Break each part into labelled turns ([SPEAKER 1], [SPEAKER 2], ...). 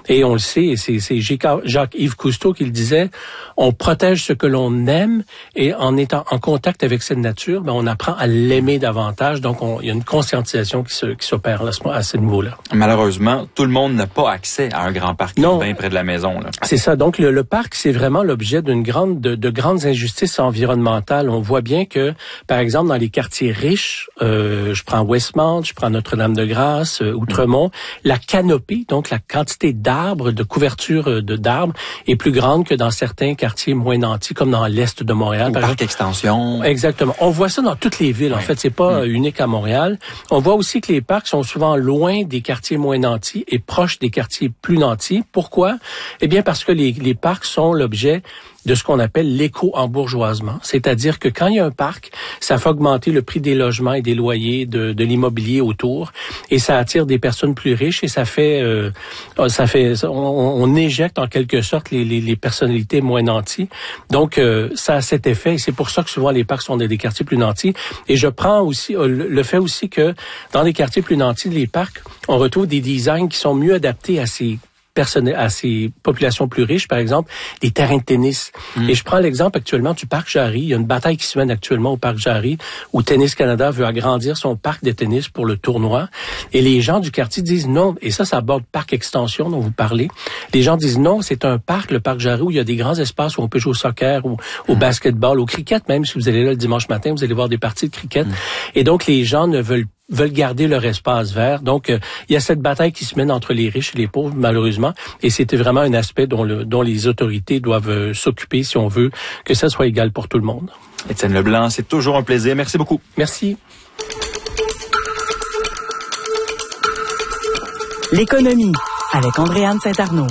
[SPEAKER 1] Et on le sait, et c'est Jacques-Yves Cousteau qui le disait, on protège ce que l'on aime et en étant en contact avec cette nature, on apprend à l'aimer davantage. Donc, il y a une conscientisation qui s'opère à ce niveau-là.
[SPEAKER 2] Malheureusement, tout le monde n'a pas accès à un grand parc bien près de la maison. Là.
[SPEAKER 1] C'est ça. Donc, le parc, c'est vraiment l'objet de grandes injustices environnementales. On voit bien que, par exemple, dans les quartiers riches, je prends Westmount, je prends Notre-Dame-de-Grâce, Outremont, la canopée, donc la quantité d'arbres, de couverture d'arbres, est plus grande que dans certains quartiers moins nantis, comme dans l'est de Montréal.
[SPEAKER 2] Par parc extension.
[SPEAKER 1] Exactement. On voit ça dans toutes les villes. En fait, c'est pas unique à Montréal. On voit aussi que les parcs sont souvent loin des quartiers moins nantis et proches des quartiers plus nantis. Pourquoi? Eh bien, parce que les parcs sont l'objet de ce qu'on appelle l'éco-embourgeoisement. C'est-à-dire que quand il y a un parc, ça fait augmenter le prix des logements et des loyers de l'immobilier autour, et ça attire des personnes plus riches, et on éjecte en quelque sorte les personnalités moins nanties. Donc, ça a cet effet, et c'est pour ça que souvent les parcs sont des quartiers plus nantis. Et je prends aussi le fait aussi que dans les quartiers plus nantis, les parcs, on retrouve des designs qui sont mieux adaptés à ces populations plus riches, par exemple, des terrains de tennis. Et je prends l'exemple actuellement du Parc Jarry. Il y a une bataille qui se mène actuellement au Parc Jarry où Tennis Canada veut agrandir son parc de tennis pour le tournoi. Et les gens du quartier disent non. Et ça aborde Parc Extension dont vous parlez. Les gens disent non, c'est un parc, le Parc Jarry, où il y a des grands espaces où on peut jouer au soccer ou au basketball, au cricket même. Si vous allez là le dimanche matin, vous allez voir des parties de cricket. Et donc, les gens veulent garder leur espace vert. Donc, il y a cette bataille qui se mène entre les riches et les pauvres, malheureusement. Et c'était vraiment un aspect dont les autorités doivent s'occuper si on veut que ça soit égal pour tout le monde.
[SPEAKER 2] Étienne Leblanc, c'est toujours un plaisir. Merci beaucoup.
[SPEAKER 1] Merci.
[SPEAKER 3] L'économie avec Andréane Saint-Arnaud.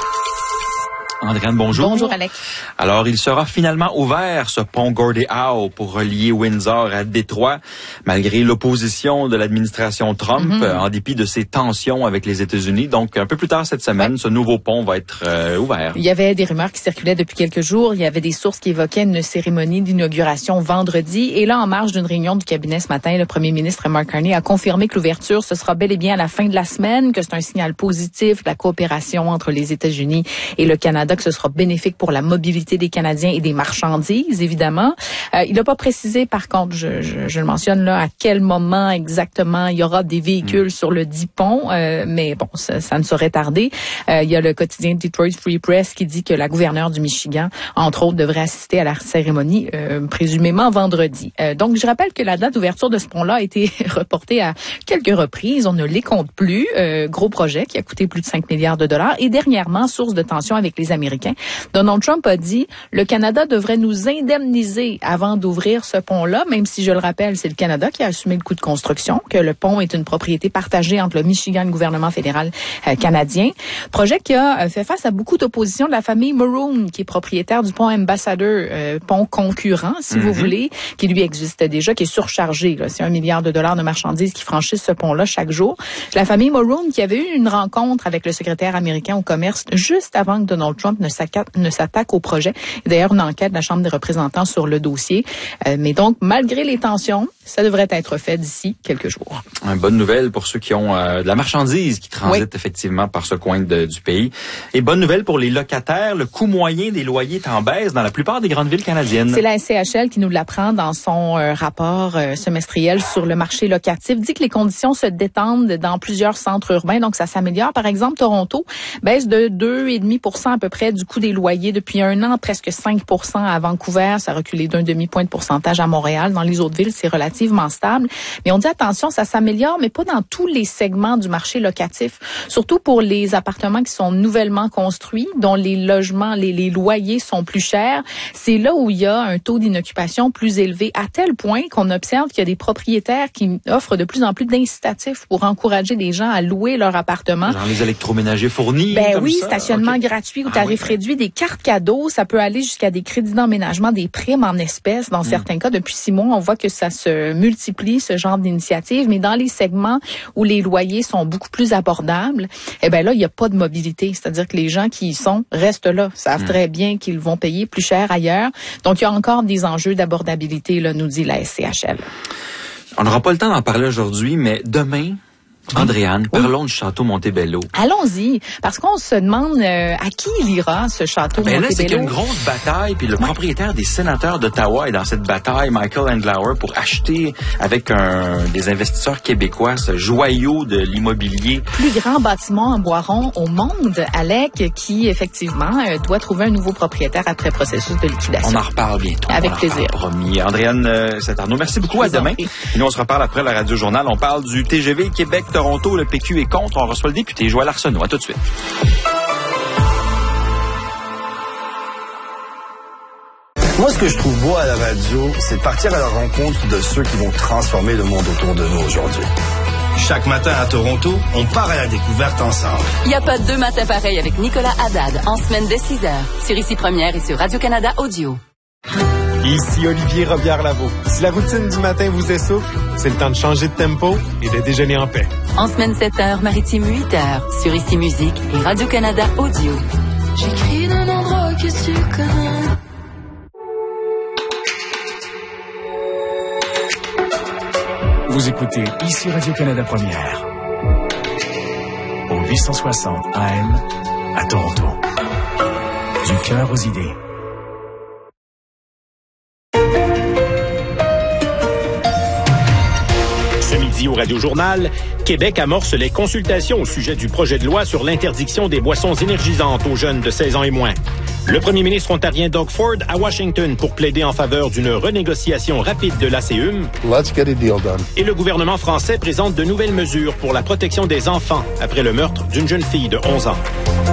[SPEAKER 2] Andréane, bonjour.
[SPEAKER 4] Bonjour, Alex.
[SPEAKER 2] Alors, il sera finalement ouvert, ce pont Gordie Howe, pour relier Windsor à Détroit, malgré l'opposition de l'administration Trump, en dépit de ses tensions avec les États-Unis. Donc, un peu plus tard cette semaine, ce nouveau pont va être ouvert.
[SPEAKER 4] Il y avait des rumeurs qui circulaient depuis quelques jours. Il y avait des sources qui évoquaient une cérémonie d'inauguration vendredi. Et là, en marge d'une réunion du cabinet ce matin, le premier ministre Mark Carney a confirmé que l'ouverture, ce sera bel et bien à la fin de la semaine, que c'est un signal positif de la coopération entre les États-Unis et le Canada, que ce sera bénéfique pour la mobilité des Canadiens et des marchandises, évidemment. Il n'a pas précisé, par contre, je le mentionne là, à quel moment exactement il y aura des véhicules sur le dit pont, mais bon, ça ne saurait tarder. Il y a le quotidien Detroit Free Press qui dit que la gouverneure du Michigan, entre autres, devrait assister à la cérémonie, présumément vendredi. Donc, je rappelle que la date d'ouverture de ce pont-là a été reportée à quelques reprises. On ne les compte plus. Gros projet qui a coûté plus de 5 milliards de dollars. Et dernièrement, source de tension avec les Américains, Donald Trump a dit le Canada devrait nous indemniser avant d'ouvrir ce pont-là, même si, je le rappelle, c'est le Canada qui a assumé le coût de construction, que le pont est une propriété partagée entre le Michigan et le gouvernement fédéral canadien. Projet qui a fait face à beaucoup d'opposition de la famille Maroon, qui est propriétaire du pont Ambassador, pont concurrent, si vous voulez, qui lui existe déjà, qui est surchargé. Là. C'est 1 milliard de dollars de marchandises qui franchissent ce pont-là chaque jour. La famille Maroon qui avait eu une rencontre avec le secrétaire américain au commerce juste avant que Donald Trump ne s'attaque au projet. D'ailleurs, une enquête de la Chambre des représentants sur le dossier. Mais donc, malgré les tensions, ça devrait être fait d'ici quelques jours.
[SPEAKER 2] Une bonne nouvelle pour ceux qui ont de la marchandise qui transite effectivement par ce coin du pays. Et bonne nouvelle pour les locataires, le coût moyen des loyers est en baisse dans la plupart des grandes villes canadiennes.
[SPEAKER 4] C'est la SCHL qui nous l'apprend dans son rapport semestriel sur le marché locatif. Dit que les conditions se détendent dans plusieurs centres urbains, donc ça s'améliore. Par exemple, Toronto baisse de 2,5% à peu près du coût des loyers depuis un an, presque 5% à Vancouver. Ça a reculé d'un demi-point de pourcentage à Montréal. Dans les autres villes, c'est relativement stable. Mais on dit attention, ça s'améliore, mais pas dans tous les segments du marché locatif. Surtout pour les appartements qui sont nouvellement construits, dont les logements, les loyers sont plus chers. C'est là où il y a un taux d'inoccupation plus élevé, à tel point qu'on observe qu'il y a des propriétaires qui offrent de plus en plus d'incitatifs pour encourager les gens à louer leur appartement.
[SPEAKER 2] Genre les électroménagers fournis.
[SPEAKER 4] Ben oui, stationnement gratuit ou tarif réduit, des cartes cadeaux, ça peut aller jusqu'à des crédits d'emménagement, des primes en espèces. Dans certains cas, depuis 6 mois, on voit que ça se multiplie, ce genre d'initiative. Mais dans les segments où les loyers sont beaucoup plus abordables, eh ben là, il n'y a pas de mobilité. C'est-à-dire que les gens qui y sont restent là, savent très bien qu'ils vont payer plus cher ailleurs. Donc, il y a encore des enjeux d'abordabilité, là, nous dit la SCHL.
[SPEAKER 2] On n'aura pas le temps d'en parler aujourd'hui, mais demain, Andréane, parlons du château Montebello.
[SPEAKER 4] Allons-y, parce qu'on se demande à qui il ira, ce château Montebello.
[SPEAKER 2] Là, c'est qu'il y a une grosse bataille, puis le propriétaire des sénateurs d'Ottawa est dans cette bataille, Michael Andlauer, pour acheter avec des investisseurs québécois ce joyau de l'immobilier.
[SPEAKER 4] Plus grand bâtiment en bois rond au monde, Alec, qui effectivement doit trouver un nouveau propriétaire après processus de liquidation.
[SPEAKER 2] On en reparle bientôt.
[SPEAKER 4] Avec plaisir.
[SPEAKER 2] Promis. Andréane Saint-Arnaud, merci beaucoup. À demain. Et nous, on se reparle après la Radio-Journal. On parle du TGV Québec-Toronto. Le PQ est contre. On reçoit le député Joël Arsenault. À tout de suite.
[SPEAKER 5] Moi, ce que je trouve beau à la radio, c'est de partir à la rencontre de ceux qui vont transformer le monde autour de nous aujourd'hui. Chaque matin à Toronto, on part à la découverte ensemble.
[SPEAKER 6] Il n'y a pas deux matins pareils avec Nicolas Haddad en semaine dès 6h sur Ici Première et sur Radio-Canada Audio.
[SPEAKER 7] Ici Olivier Robillard-Lavaux. Si la routine du matin vous essouffle, c'est le temps de changer de tempo et de déjeuner en paix.
[SPEAKER 6] En semaine 7h, Maritime 8h sur Ici Musique et Radio-Canada Audio.
[SPEAKER 8] J'écris d'un endroit que tu connais.
[SPEAKER 9] Vous écoutez Ici Radio-Canada Première au 860 AM à Toronto. Du cœur aux idées.
[SPEAKER 10] Ce midi au Radio-Journal, Québec amorce les consultations au sujet du projet de loi sur l'interdiction des boissons énergisantes aux jeunes de 16 ans et moins. Le premier ministre ontarien Doug Ford à Washington pour plaider en faveur d'une renégociation rapide de l'ACUM.
[SPEAKER 11] Let's get a deal done.
[SPEAKER 10] Et le gouvernement français présente de nouvelles mesures pour la protection des enfants après le meurtre d'une jeune fille de 11 ans.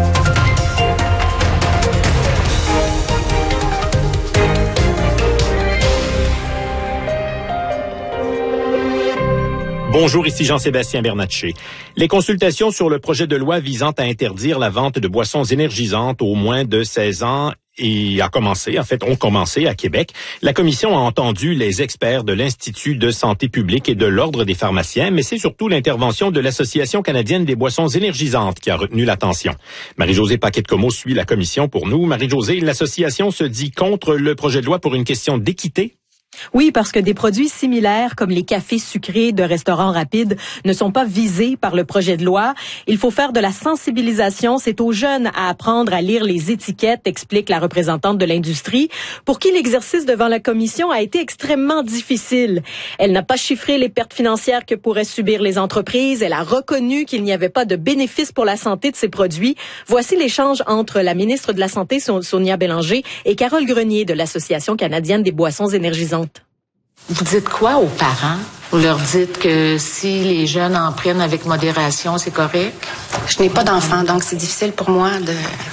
[SPEAKER 10] Bonjour, ici Jean-Sébastien Bernatchez. Les consultations sur le projet de loi visant à interdire la vente de boissons énergisantes aux moins de 16 ans ont commencé à Québec. La commission a entendu les experts de l'Institut de santé publique et de l'Ordre des pharmaciens, mais c'est surtout l'intervention de l'Association canadienne des boissons énergisantes qui a retenu l'attention. Marie-Josée Paquet-Comeau suit la commission pour nous. Marie-Josée, l'association se dit contre le projet de loi pour une question d'équité?
[SPEAKER 12] Oui, parce que des produits similaires comme les cafés sucrés de restaurants rapides ne sont pas visés par le projet de loi. Il faut faire de la sensibilisation. C'est aux jeunes à apprendre à lire les étiquettes, explique la représentante de l'industrie, pour qui l'exercice devant la commission a été extrêmement difficile. Elle n'a pas chiffré les pertes financières que pourraient subir les entreprises. Elle a reconnu qu'il n'y avait pas de bénéfice pour la santé de ces produits. Voici l'échange entre la ministre de la Santé, Sonia Bélanger, et Carole Grenier de l'Association canadienne des boissons énergisantes.
[SPEAKER 13] Vous dites quoi aux parents? Vous leur dites que si les jeunes en prennent avec modération, c'est correct?
[SPEAKER 14] Je n'ai pas d'enfant, donc c'est difficile pour moi de...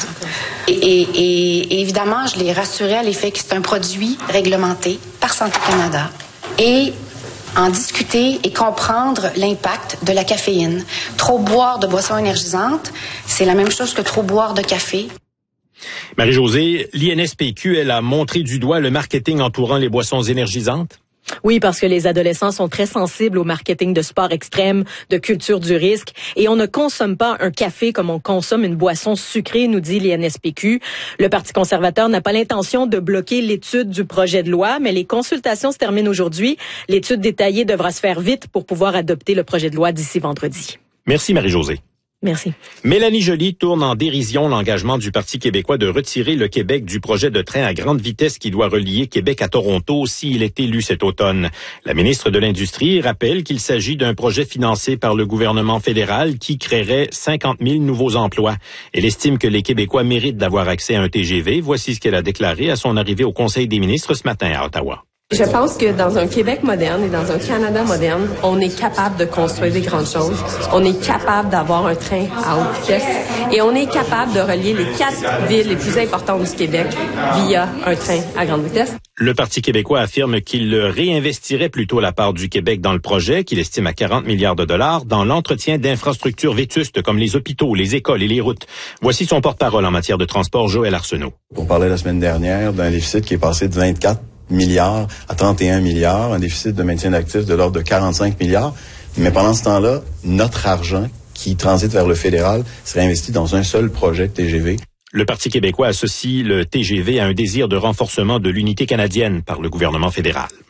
[SPEAKER 14] Et évidemment, je les rassurais à l'effet que c'est un produit réglementé par Santé Canada. Et en discuter et comprendre l'impact de la caféine. Trop boire de boissons énergisantes, c'est la même chose que trop boire de café.
[SPEAKER 10] Marie-Josée, l'INSPQ, elle a montré du doigt le marketing entourant les boissons énergisantes?
[SPEAKER 12] Oui, parce que les adolescents sont très sensibles au marketing de sport extrême, de culture du risque, et on ne consomme pas un café comme on consomme une boisson sucrée, nous dit l'INSPQ. Le Parti conservateur n'a pas l'intention de bloquer l'étude du projet de loi, mais les consultations se terminent aujourd'hui. L'étude détaillée devra se faire vite pour pouvoir adopter le projet de loi d'ici vendredi.
[SPEAKER 10] Merci Marie-Josée.
[SPEAKER 12] Merci.
[SPEAKER 10] Mélanie Joly tourne en dérision l'engagement du Parti québécois de retirer le Québec du projet de train à grande vitesse qui doit relier Québec à Toronto s'il est élu cet automne. La ministre de l'Industrie rappelle qu'il s'agit d'un projet financé par le gouvernement fédéral qui créerait 50 000 nouveaux emplois. Elle estime que les Québécois méritent d'avoir accès à un TGV. Voici ce qu'elle a déclaré à son arrivée au Conseil des ministres ce matin à Ottawa.
[SPEAKER 15] Je pense que dans un Québec moderne et dans un Canada moderne, on est capable de construire des grandes choses. On est capable d'avoir un train à haute vitesse et on est capable de relier les 4 villes les plus importantes du Québec via un train à grande vitesse.
[SPEAKER 10] Le Parti québécois affirme qu'il réinvestirait plutôt la part du Québec dans le projet, qu'il estime à 40 milliards de dollars, dans l'entretien d'infrastructures vétustes comme les hôpitaux, les écoles et les routes. Voici son porte-parole en matière de transport, Joël Arsenault.
[SPEAKER 16] On parlait la semaine dernière d'un déficit qui est passé de 24 milliards à 31 milliards, un déficit de maintien d'actifs de l'ordre de 45 milliards. Mais pendant ce temps-là, notre argent qui transite vers le fédéral serait investi dans un seul projet de TGV.
[SPEAKER 10] Le Parti québécois associe le TGV à un désir de renforcement de l'unité canadienne par le gouvernement fédéral.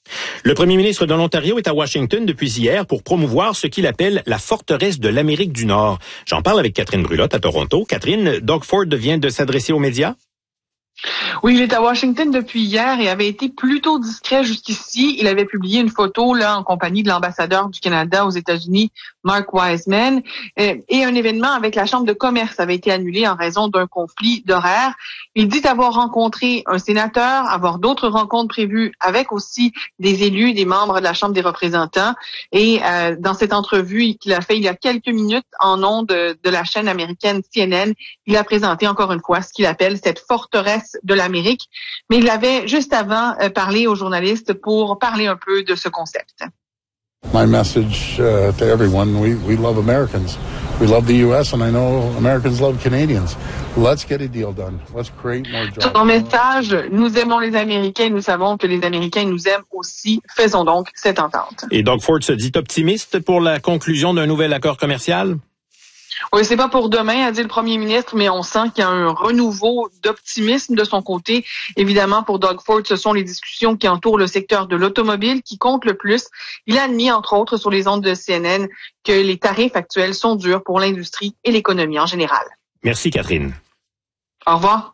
[SPEAKER 10] Le premier ministre de l'Ontario est à Washington depuis hier pour promouvoir ce qu'il appelle la forteresse de l'Amérique du Nord. J'en parle avec Catherine Brulotte à Toronto. Catherine, Doug Ford vient de s'adresser aux médias?
[SPEAKER 11] Oui, il est à Washington depuis hier et avait été plutôt discret jusqu'ici. Il avait publié une photo là en compagnie de l'ambassadeur du Canada aux États-Unis, Mark Wiseman, et un événement avec la Chambre de commerce avait été annulé en raison d'un conflit d'horaire. Il dit avoir rencontré un sénateur, avoir d'autres rencontres prévues avec aussi des élus, des membres de la Chambre des représentants. Et dans cette entrevue qu'il a fait il y a quelques minutes en ondes de la chaîne américaine CNN, il a présenté encore une fois ce qu'il appelle cette forteresse de l'Amérique, mais il avait juste avant parlé aux journalistes pour parler un peu de ce concept.
[SPEAKER 17] My message to everyone, we love Americans. We love the US and I know Americans love Canadians. Let's get a deal done. Let's create more jobs.
[SPEAKER 11] Son message, nous aimons les Américains, nous savons que les Américains nous aiment aussi. Faisons donc cette entente.
[SPEAKER 10] Et Doug Ford se dit optimiste pour la conclusion d'un nouvel accord commercial?
[SPEAKER 11] Oui, c'est pas pour demain, a dit le premier ministre, mais on sent qu'il y a un renouveau d'optimisme de son côté. Évidemment, pour Doug Ford, ce sont les discussions qui entourent le secteur de l'automobile qui comptent le plus. Il a admis, entre autres, sur les ondes de CNN, que les tarifs actuels sont durs pour l'industrie et l'économie en général.
[SPEAKER 10] Merci, Catherine.
[SPEAKER 11] Au revoir.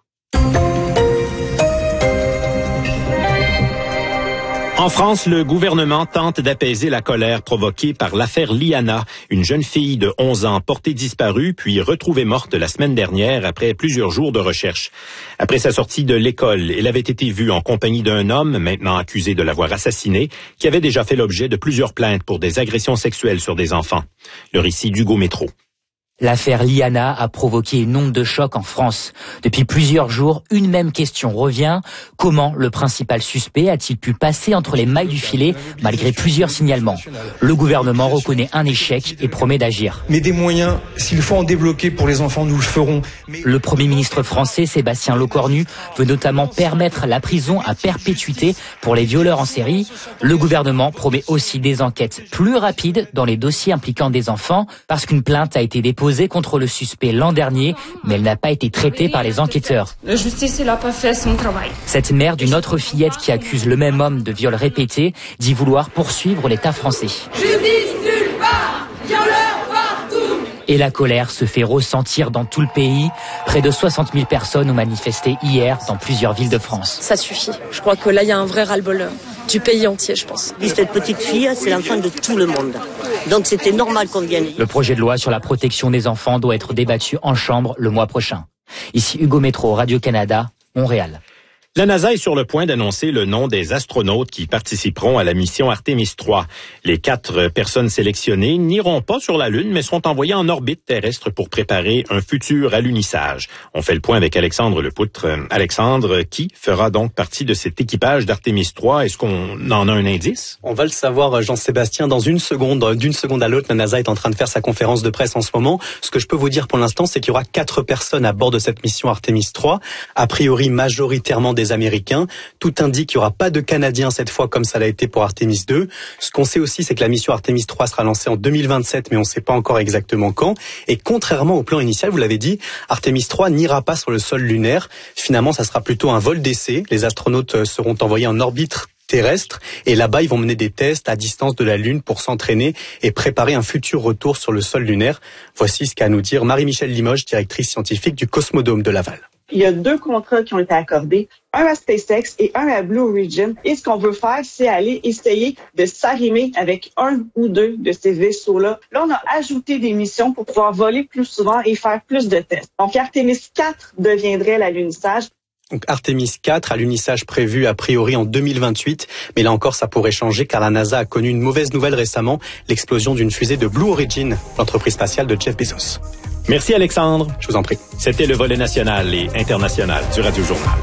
[SPEAKER 10] En France, le gouvernement tente d'apaiser la colère provoquée par l'affaire Liana, une jeune fille de 11 ans portée disparue puis retrouvée morte la semaine dernière après plusieurs jours de recherche. Après sa sortie de l'école, elle avait été vue en compagnie d'un homme, maintenant accusé de l'avoir assassinée, qui avait déjà fait l'objet de plusieurs plaintes pour des agressions sexuelles sur des enfants. Le récit d'Hugo Métro.
[SPEAKER 18] L'affaire Liana a provoqué une onde de choc en France. Depuis plusieurs jours, une même question revient. Comment le principal suspect a-t-il pu passer entre les mailles du filet malgré plusieurs signalements? Le gouvernement reconnaît un échec et promet d'agir.
[SPEAKER 19] Mais des moyens, s'il faut en débloquer pour les enfants, nous le ferons.
[SPEAKER 18] Le Premier ministre français, Sébastien Lecornu, veut notamment permettre la prison à perpétuité pour les violeurs en série. Le gouvernement promet aussi des enquêtes plus rapides dans les dossiers impliquant des enfants parce qu'une plainte a été déposée contre le suspect l'an dernier, mais elle n'a pas été traitée par les enquêteurs.
[SPEAKER 20] La justice n'a pas fait son travail.
[SPEAKER 18] Cette mère d'une autre fillette qui accuse le même homme de viol répété dit vouloir poursuivre l'État français.
[SPEAKER 20] Justice nulle part, violeur partout.
[SPEAKER 18] Et la colère se fait ressentir dans tout le pays. Près de 60 000 personnes ont manifesté hier dans plusieurs villes de France.
[SPEAKER 21] Ça suffit. Je crois que là, il y a un vrai ras-le-bol du pays entier, je pense.
[SPEAKER 22] Cette petite fille, c'est l'enfant de tout le monde. Donc c'était normal qu'on vienne.
[SPEAKER 18] Le projet de loi sur la protection des enfants doit être débattu en Chambre le mois prochain. Ici Hugo Métro, Radio-Canada, Montréal.
[SPEAKER 10] La NASA est sur le point d'annoncer le nom des astronautes qui participeront à la mission Artemis 3. Les 4 personnes sélectionnées n'iront pas sur la Lune, mais seront envoyées en orbite terrestre pour préparer un futur alunissage. On fait le point avec Alexandre Lepoutre. Alexandre, qui fera donc partie de cet équipage d'Artemis 3? Est-ce qu'on en a un indice?
[SPEAKER 23] On va le savoir, Jean-Sébastien, dans une seconde. D'une seconde à l'autre, la NASA est en train de faire sa conférence de presse en ce moment. Ce que je peux vous dire pour l'instant, c'est qu'il y aura 4 personnes à bord de cette mission Artemis 3. A priori, majoritairement des Américains. Tout indique qu'il n'y aura pas de Canadiens cette fois comme ça l'a été pour Artemis 2. Ce qu'on sait aussi, c'est que la mission Artemis 3 sera lancée en 2027, mais on ne sait pas encore exactement quand. Et contrairement au plan initial, vous l'avez dit, Artemis 3 n'ira pas sur le sol lunaire. Finalement, ça sera plutôt un vol d'essai. Les astronautes seront envoyés en orbite terrestre et là-bas, ils vont mener des tests à distance de la Lune pour s'entraîner et préparer un futur retour sur le sol lunaire. Voici ce qu'a à nous dire Marie-Michèle Limoges, directrice scientifique du Cosmodome de Laval.
[SPEAKER 24] Il y a 2 contrats qui ont été accordés, un à SpaceX et un à Blue Origin. Et ce qu'on veut faire, c'est aller essayer de s'arrimer avec 1 ou 2 de ces vaisseaux-là. Là, on a ajouté des missions pour pouvoir voler plus souvent et faire plus de tests. Donc, Artemis 4 deviendrait l'alunissage.
[SPEAKER 23] Donc Artemis 4, alunissage prévu a priori en 2028, mais là encore ça pourrait changer car la NASA a connu une mauvaise nouvelle récemment, l'explosion d'une fusée de Blue Origin, l'entreprise spatiale de Jeff Bezos.
[SPEAKER 10] Merci Alexandre.
[SPEAKER 23] Je vous en prie.
[SPEAKER 10] C'était le volet national et international du Radio Journal.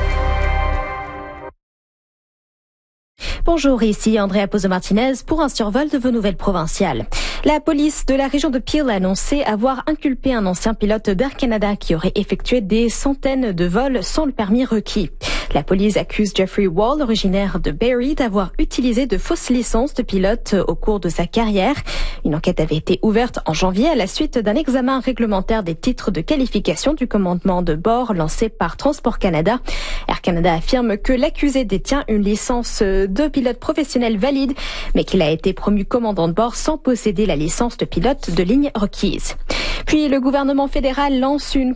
[SPEAKER 25] Bonjour, ici Andrea Pozo-Martinez pour un survol de vos nouvelles provinciales. La police de la région de Peel a annoncé avoir inculpé un ancien pilote d'Air Canada qui aurait effectué des centaines de vols sans le permis requis. La police accuse Jeffrey Wall, originaire de Barrie, d'avoir utilisé de fausses licences de pilote au cours de sa carrière. Une enquête avait été ouverte en janvier à la suite d'un examen réglementaire des titres de qualification du commandement de bord lancé par Transport Canada. Air Canada affirme que l'accusé détient une licence de pilote professionnel valide, mais qu'il a été promu commandant de bord sans posséder la licence de pilote de ligne requise. Puis le gouvernement fédéral lance une